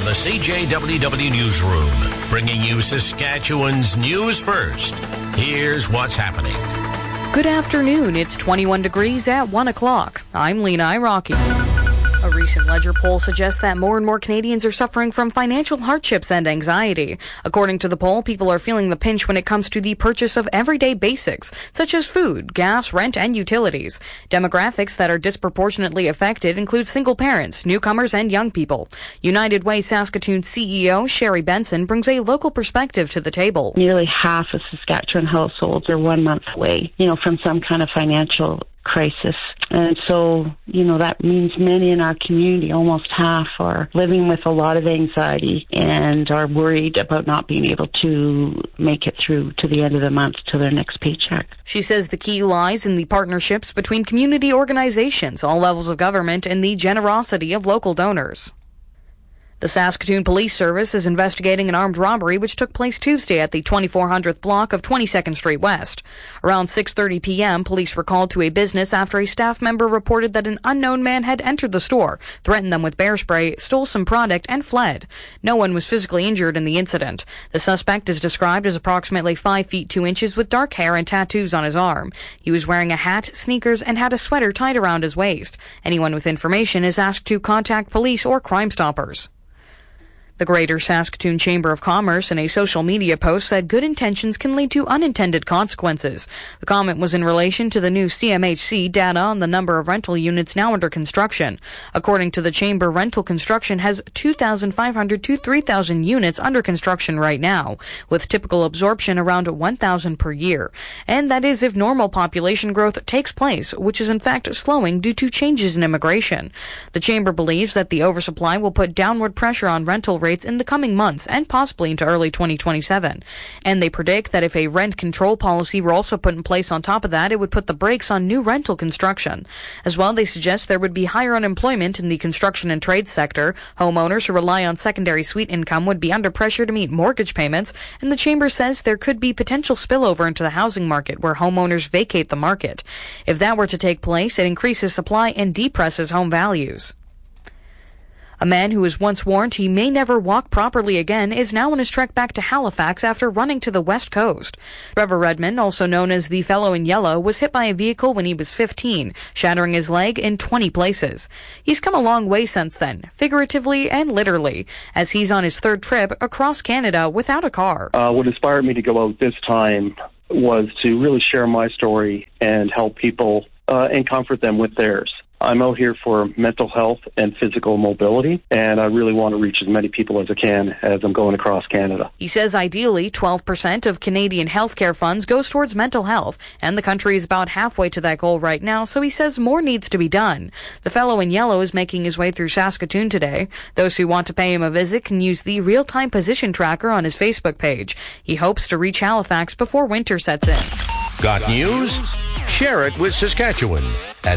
the CJWW Newsroom, bringing you Saskatchewan's news first. Here's what's happening. Good afternoon. It's 21 degrees at 1 o'clock. I'm Lena Iraqi. A recent Ledger poll suggests that more and more Canadians are suffering from financial hardships and anxiety. According to the poll, people are feeling the pinch when it comes to the purchase of everyday basics, such as food, gas, rent, and utilities. Demographics that are disproportionately affected include single parents, newcomers, and young people. United Way Saskatoon CEO Sherry Benson brings a local perspective to the table. Nearly half of Saskatchewan households are 1 month away, from some kind of financial crisis. And so, that means many in our community, almost half, are living with a lot of anxiety and are worried about not being able to make it through to the end of the month to their next paycheck. She says the key lies in the partnerships between community organizations, all levels of government, and the generosity of local donors. The Saskatoon Police Service is investigating an armed robbery which took place Tuesday at the 2400th block of 22nd Street West. Around 6:30 p.m., police were called to a business after a staff member reported that an unknown man had entered the store, threatened them with bear spray, stole some product, and fled. No one was physically injured in the incident. The suspect is described as approximately 5 feet 2 inches with dark hair and tattoos on his arm. He was wearing a hat, sneakers, and had a sweater tied around his waist. Anyone with information is asked to contact police or Crime Stoppers. The Greater Saskatoon Chamber of Commerce in a social media post said good intentions can lead to unintended consequences. The comment was in relation to the new CMHC data on the number of rental units now under construction. According to the Chamber, rental construction has 2,500 to 3,000 units under construction right now, with typical absorption around 1,000 per year. And that is if normal population growth takes place, which is in fact slowing due to changes in immigration. The Chamber believes that the oversupply will put downward pressure on rental rates in the coming months and possibly into early 2027. And they predict that if a rent control policy were also put in place on top of that, it would put the brakes on new rental construction. As well, they suggest there would be higher unemployment in the construction and trade sector. Homeowners who rely on secondary suite income would be under pressure to meet mortgage payments, and the Chamber says there could be potential spillover into the housing market where homeowners vacate the market. If that were to take place, it increases supply and depresses home values. A man who was once warned he may never walk properly again is now on his trek back to Halifax after running to the West Coast. Trevor Redmond, also known as the Fellow in Yellow, was hit by a vehicle when he was 15, shattering his leg in 20 places. He's come a long way since then, figuratively and literally, as he's on his third trip across Canada without a car. What inspired me to go out this time was to really share my story and help people and comfort them with theirs. I'm out here for mental health and physical mobility, and I really want to reach as many people as I can as I'm going across Canada. He says ideally 12% of Canadian healthcare funds goes towards mental health, and the country is about halfway to that goal right now, so he says more needs to be done. The Fellow in Yellow is making his way through Saskatoon today. Those who want to pay him a visit can use the real-time position tracker on his Facebook page. He hopes to reach Halifax before winter sets in. Got news? Share it with Saskatchewan at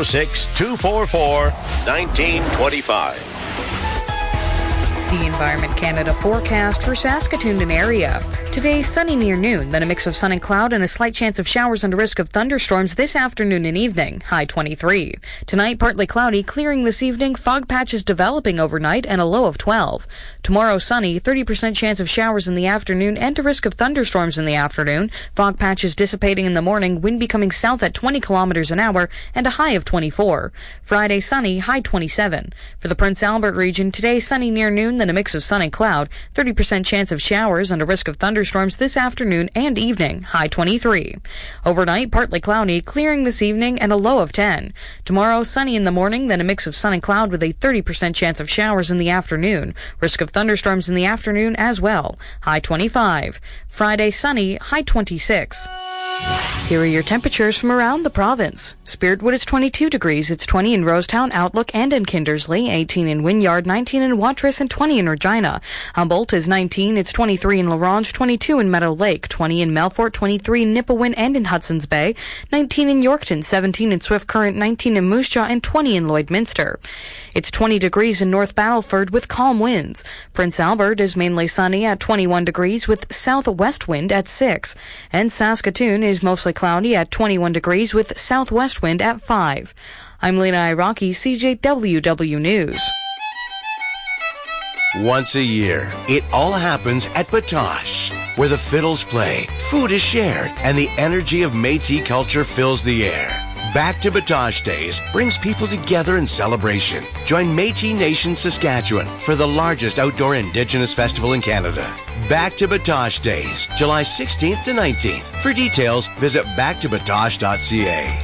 306-244-1925. The Environment Canada forecast for Saskatoon and area. Today, sunny near noon, then a mix of sun and cloud and a slight chance of showers and a risk of thunderstorms this afternoon and evening, high 23. Tonight, partly cloudy, clearing this evening, fog patches developing overnight and a low of 12. Tomorrow, sunny, 30% chance of showers in the afternoon and a risk of thunderstorms in the afternoon, fog patches dissipating in the morning, wind becoming south at 20 kilometers an hour and a high of 24. Friday, sunny, high 27. For the Prince Albert region, today, sunny near noon, then a mix of sun and cloud, 30% chance of showers and a risk of thunderstorms this afternoon and evening, high 23. Overnight, partly cloudy, clearing this evening and a low of 10. Tomorrow, sunny in the morning, then a mix of sun and cloud with a 30% chance of showers in the afternoon, risk of thunderstorms in the afternoon as well, high 25. Friday, sunny, high 26. Here are your temperatures from around the province. Spiritwood is 22 degrees. It's 20 in Rosetown, Outlook, and in Kindersley, 18 in Wynyard, 19 in Watrous, and 20 in Regina. Humboldt is 19. It's 23 in La Ronge, 22 in Meadow Lake, 20 in Melfort, 23 in Nipawin and in Hudson's Bay, 19 in Yorkton, 17 in Swift Current, 19 in Moose Jaw, and 20 in Lloydminster. It's 20 degrees in North Battleford with calm winds. Prince Albert is mainly sunny at 21 degrees with southwest wind at 6. And Saskatoon is mostly cloudy at 21 degrees with southwest wind at 5. I'm Lena Iraqi, CJWW News. once a year. It all happens at Batoche, where the fiddles play, food is shared, and the energy of Métis culture fills the air. Back to Batoche Days brings people together in celebration. Join Métis Nation Saskatchewan for the largest outdoor Indigenous festival in Canada. Back to Batoche Days, July 16th to 19th. For details, visit backtobatoche.ca.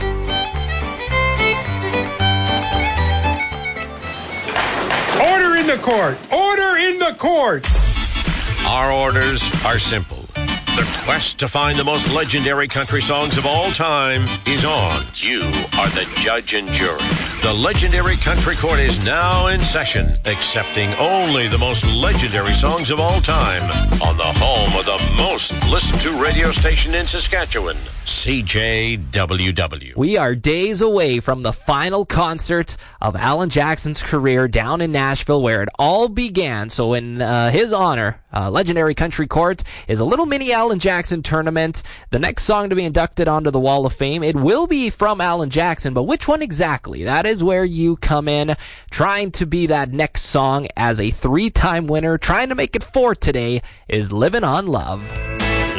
Order in the court! Order in the court! Our orders are simple. The quest to find the most legendary country songs of all time is on. You are the judge and jury. The Legendary Country Court is now in session, accepting only the most legendary songs of all time on the home of the most listened to radio station in Saskatchewan, CJWW. We are days away from the final concert of Alan Jackson's career down in Nashville, where it all began. So in his honor, Legendary Country Court is a little mini Alan Jackson tournament. The next song to be inducted onto the Wall of Fame, it will be from Alan Jackson, but which one exactly? That is where you come in, trying to be that next song as a 3-time winner. Trying to make it 4 today is Livin' on Love.